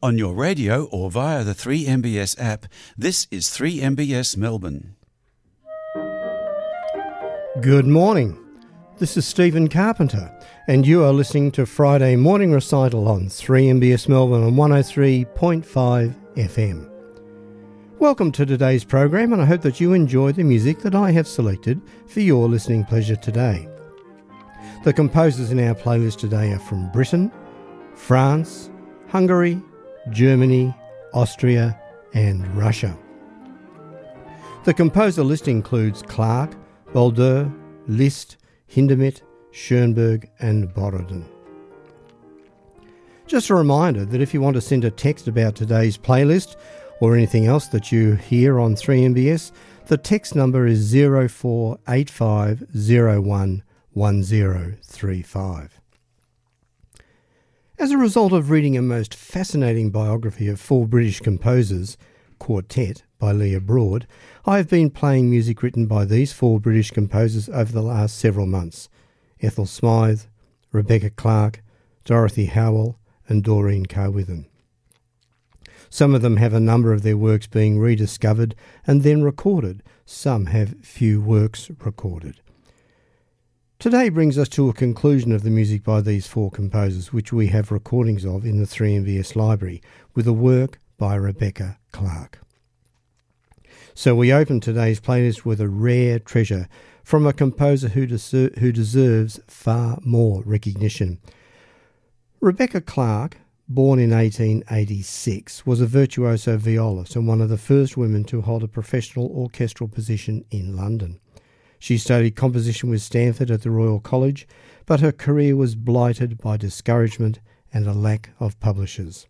On your radio or via the 3MBS app, this is 3MBS Melbourne. Good morning. This is Stephen Carpenter, and you are listening to Friday Morning Recital on 3MBS Melbourne on 103.5 FM. Welcome to today's program, and I hope that you enjoy the music that I have selected for your listening pleasure today. The composers in our playlist today are from Britain, France, Hungary, Germany, Austria and Russia. The composer list includes Clarke, Bolder, Liszt, Hindemith, Schoenberg and Borodin. Just a reminder that if you want to send a text about today's playlist or anything else that you hear on 3MBS, the text number is 0485011035. As a result of reading a most fascinating biography of four British composers, Quartet by Leah Broad, I have been playing music written by these four British composers over the last several months: Ethel Smythe, Rebecca Clarke, Dorothy Howell and Doreen Carwithen. Some of them have a number of their works being rediscovered and then recorded. Some have few works recorded. Today brings us to a conclusion of the music by these four composers, which we have recordings of in the 3MBS library, with a work by Rebecca Clarke. So we open today's playlist with a rare treasure from a composer who deserves far more recognition. Rebecca Clarke, born in 1886, was a virtuoso violist and one of the first women to hold a professional orchestral position in London. She studied composition with Stanford at the Royal College, but her career was blighted by discouragement and a lack of publishers.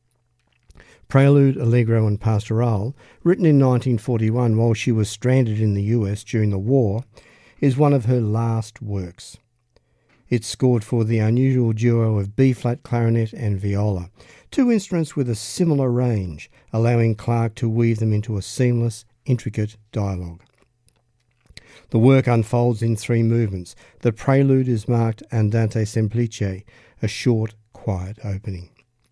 Prelude, Allegro and Pastoral, written in 1941 while she was stranded in the US during the war, is one of her last works. It scored for the unusual duo of B-flat clarinet and viola, two instruments with a similar range, allowing Clarke to weave them into a seamless, intricate dialogue. The work unfolds in three movements. The prelude is marked Andante semplice, a short, quiet opening.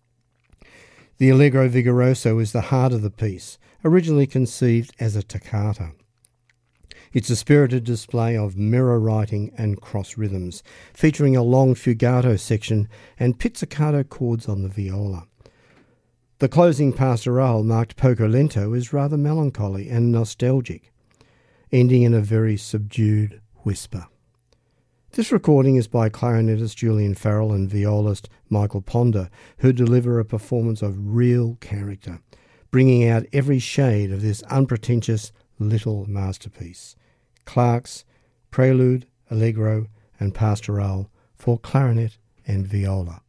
The Allegro vigoroso is the heart of the piece, originally conceived as a toccata. It's a spirited display of mirror writing and cross rhythms, featuring a long fugato section and pizzicato chords on the viola. The closing pastoral, marked poco lento, is rather melancholy and nostalgic, ending in a very subdued whisper. This recording is by clarinetist Julian Farrell and violist Michael Ponder, who deliver a performance of real character, bringing out every shade of this unpretentious little masterpiece. Clarke's Prelude, Allegro and Pastoral for clarinet and viola.